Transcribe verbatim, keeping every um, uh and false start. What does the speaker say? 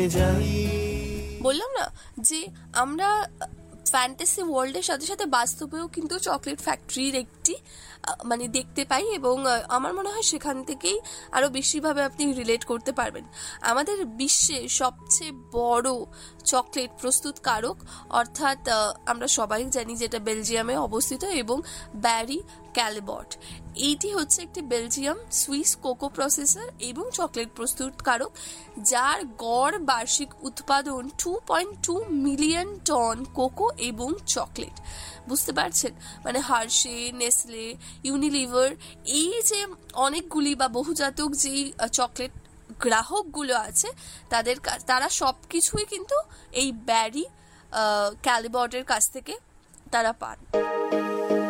বললাম না যে আমরা ফ্যান্টাসি ওয়ার্ল্ডের সাথে সাথে বাস্তবেও কিন্তু চকলেট ফ্যাক্টরির একটি মানে দেখতে পাই, এবং আমার মনে হয় সেখান থেকেই আরো বেশিভাবে আপনি রিলেট করতে পারবেন। আমাদের বিশ্বে সবচেয়ে বড় চকলেট প্রস্তুতকারক অর্থাৎ আমরা সবাই জানি যেটা বেলজিয়ামে অবস্থিত, এবং ব্যারি ক্যালিবট। এইটি হচ্ছে একটি বেলজিয়াম সুইস কোকো প্রসেসর এবং চকলেট প্রস্তুতকারক, যার গড় বার্ষিক উৎপাদন two point two million ton cocoa এবং চকলেট। বুঝতে পারছেন, মানে হার্শে, নেসলে, ইউনিলিভার, এই যে অনেকগুলি বা বহুজাতক যেই চকলেট গ্রাহকগুলো আছে তাদের তারা সবকিছুই কিন্তু এই ব্যারি ক্যালিবটের কাছ থেকে তারা পান।